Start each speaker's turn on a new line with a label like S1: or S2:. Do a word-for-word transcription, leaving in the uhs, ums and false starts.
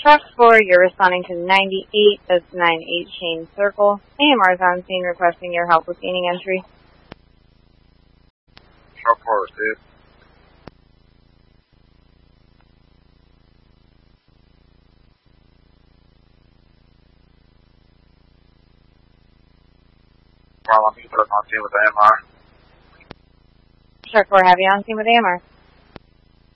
S1: Truck four, you're responding to ninety-eight, that's nine eight Shane Circle. A M R is on scene requesting your help with gaining entry.
S2: Truck four, dude. Well, I'm either on scene with A M R.
S1: Truck four, have you on scene with A M R?